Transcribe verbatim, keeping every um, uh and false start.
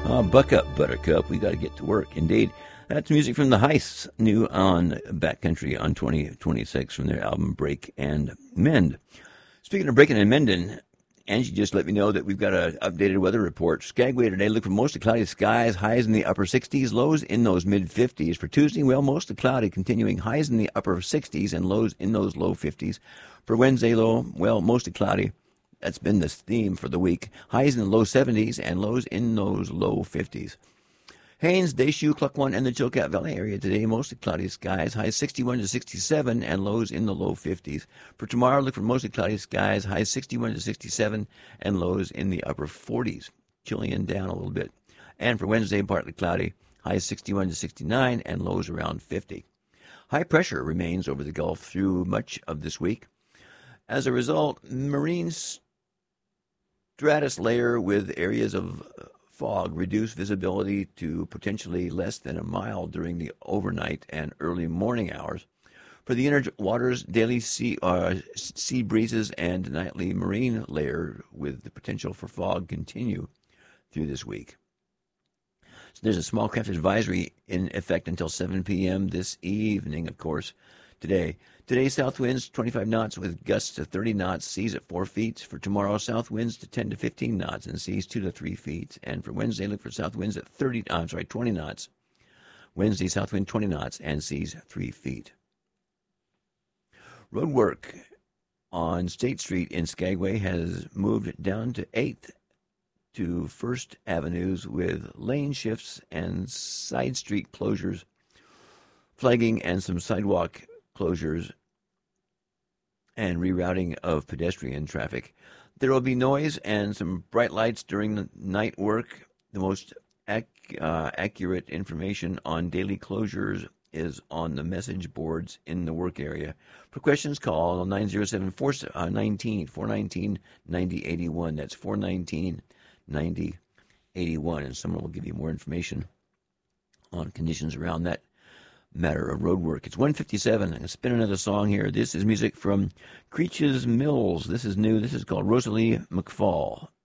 Uh, buck up, Buttercup. We got to get to work. Indeed. That's music from the Heists, new on Backcountry on twenty twenty-six from their album Break and Mend. Speaking of breaking and mending, Angie just let me know that we've got an updated weather report. Skagway today, look for mostly cloudy skies, highs in the upper sixties, lows in those mid fifties. For Tuesday, well, mostly cloudy, continuing highs in the upper sixties and lows in those low fifties. For Wednesday, low, well, mostly cloudy. That's been the theme for the week. Highs in the low seventies and lows in those low fifties. Haines, Deschutes, Cluckwan, and the Chilkat Valley area today, mostly cloudy skies, highs sixty-one to sixty-seven, and lows in the low fifties. For tomorrow, look for mostly cloudy skies, highs sixty-one to sixty-seven, and lows in the upper forties. Chilling down a little bit. And for Wednesday, partly cloudy, highs sixty-one to sixty-nine, and lows around fifty. High pressure remains over the Gulf through much of this week. As a result, marine stratus layer with areas of fog reduce visibility to potentially less than a mile during the overnight and early morning hours. For the inner waters, daily sea, uh, sea breezes and nightly marine layer with the potential for fog continue through this week. So there's a small craft advisory in effect until seven p.m. this evening, of course, today. Today, south winds twenty-five knots with gusts to thirty knots, seas at four feet. For tomorrow, south winds to ten to fifteen knots and seas two to three feet. And for Wednesday, look for south winds at thirty, I'm sorry, twenty knots. Wednesday, south wind twenty knots and seas three feet. Road work on State Street in Skagway has moved down to eighth to First Avenues with lane shifts and side street closures, flagging, and some sidewalk closures and rerouting of pedestrian traffic. There will be noise and some bright lights during the night work. The most ac- uh, accurate information on daily closures is on the message boards in the work area. For questions, call nine oh seven, four one nine, four one nine, nine oh eight one. That's four one nine, nine oh eight one, and someone will give you more information on conditions around that matter of road work. It's one fifty-seven. I'm going to spin another song here. This is music from Creech's Mills. This is new. This is called Rosalie McFall.